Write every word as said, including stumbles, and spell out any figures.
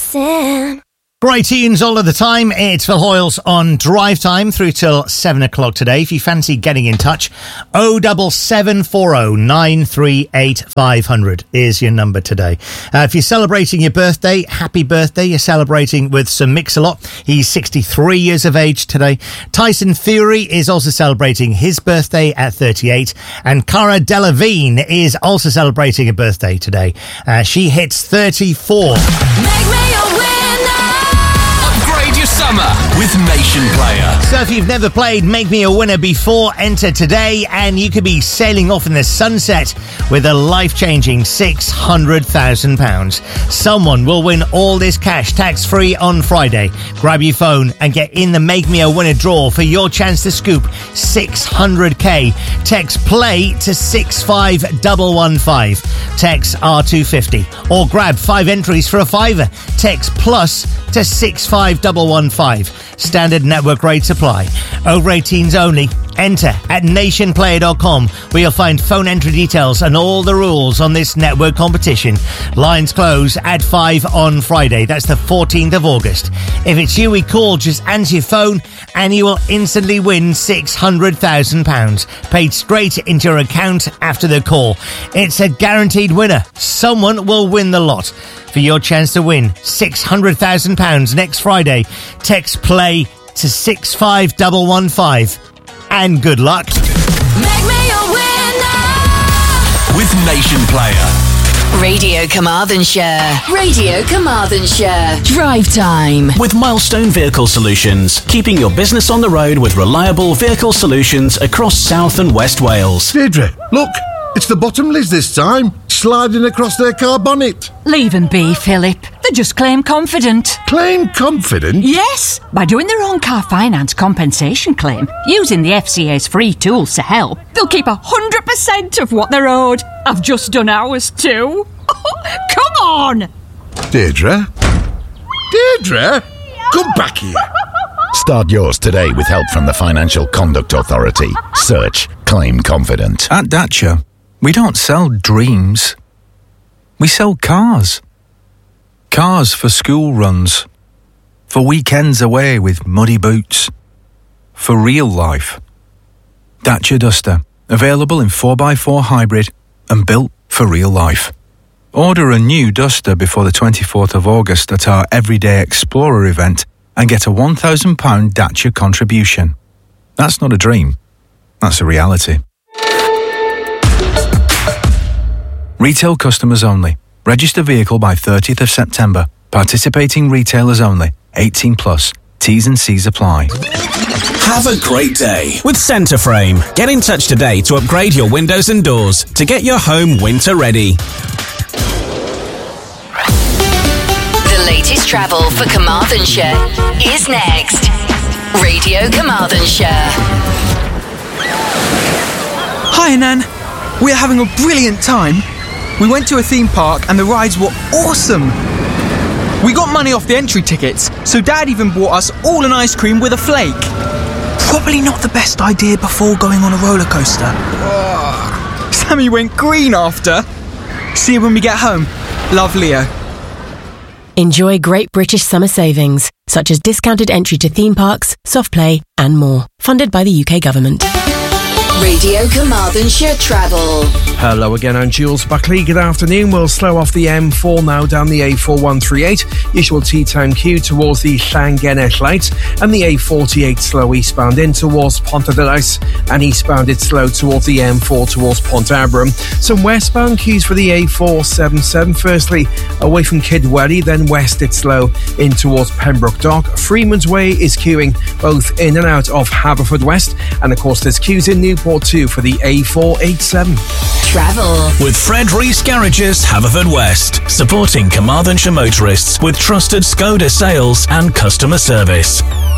missing. Great tunes all of the time. It's Phil Hoyles on Drive Time through till seven o'clock today. If you fancy getting in touch, oh double seven four oh nine three eight five hundred is your number today. Uh, if you're celebrating your birthday, happy birthday. You're celebrating with Sir Mix-a-Lot. He's sixty-three years of age today. Tyson Fury is also celebrating his birthday at thirty-eight. And Cara Delevingne is also celebrating a birthday today. Uh, she hits thirty-four. Make me a winner. Summer with Nation Player. So if you've never played Make Me a Winner before, enter today and you could be sailing off in the sunset with a life-changing six hundred thousand pounds. Someone will win all this cash tax-free on Friday. Grab your phone and get in the Make Me a Winner draw for your chance to scoop six hundred k. Text PLAY to six five one one five. Text R two fifty. Or grab five entries for a fiver. Text PLUS to six five one one five. Standard network rates apply. Over eighteens only. Enter at nation player dot com where you'll find phone entry details and all the rules on this network competition. Lines close at five on Friday. That's the fourteenth of August. If it's you we call, just answer your phone and you will instantly win six hundred thousand pounds paid straight into your account after the call. It's a guaranteed winner. Someone will win the lot. For your chance to win six hundred thousand pounds next Friday, text PLAY to six five one one five. And good luck. Make me a winner. With Nation Player. Radio Carmarthenshire. Radio Carmarthenshire. Drive Time. With Milestone Vehicle Solutions. Keeping your business on the road with reliable vehicle solutions across South and West Wales. Deirdre, look. It's the Bottomleys this time, sliding across their car bonnet. Leave them be, Philip. They just claim confident. Claim confident? Yes, by doing their own car finance compensation claim, using the F C A's free tools to help, they'll keep one hundred percent of what they're owed. I've just done ours too. Come on! Deirdre? Deirdre? Come back here. Start yours today with help from the Financial Conduct Authority. Search Claim Confident. At Dacia, we don't sell dreams. We sell cars. Cars for school runs. For weekends away with muddy boots. For real life. Dacia Duster. Available in four by four hybrid and built for real life. Order a new Duster before the twenty-fourth of August at our Everyday Explorer event and get a one thousand pounds Dacia contribution. That's not a dream. That's a reality. Retail customers only. Register vehicle by thirtieth of September. Participating retailers only. eighteen plus. T's and C's apply. Have a great day with Centre Frame. Get in touch today to upgrade your windows and doors to get your home winter ready. The latest travel for Carmarthenshire is next. Radio Carmarthenshire. Hi, Nan. We're having a brilliant time. We went to a theme park and the rides were awesome. We got money off the entry tickets, so Dad even bought us all an ice cream with a flake. Probably not the best idea before going on a roller coaster. Oh. Sammy went green after. See you when we get home. Love, Leo. Enjoy great British summer savings, such as discounted entry to theme parks, soft play and more. Funded by the U K Government. Radio Carmarthenshire Travel. Hello again, I'm Jules Buckley. Good afternoon. We'll slow off the M four now down the A four one three eight. Usual tea time queue towards the Llangennet lights, and the A forty-eight slow eastbound in towards Pontarddulais, and eastbound it's slow towards the M four towards Pont Abram. Some westbound queues for the A four seventy-seven. Firstly, away from Kidwelly, then west it's slow in towards Pembroke Dock. Freeman's Way is queuing both in and out of Haverfordwest, and of course there's queues in Newport too for the A four eighty-seven. Travel with Fred Rees Garages, Haverfordwest, supporting Carmarthenshire motorists with trusted Skoda sales and customer service.